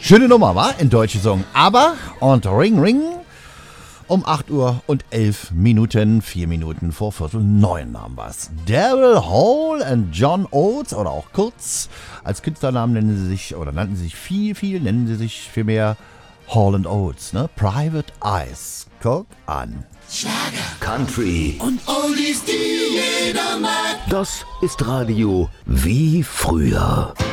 Schöne Nummer, wa? In Deutsch gesungen. Aber und Ring Ring um 8 Uhr und 11 Minuten, 4 Minuten vor Viertel 9 haben wir's. Daryl Hall und John Oates oder auch kurz als Künstlernamen nannten sie sich vielmehr Hall & Oates, ne? Private Eyes. Guck an. Schlager, Country und Oldies, die jeder mag. Das ist Radio wie früher.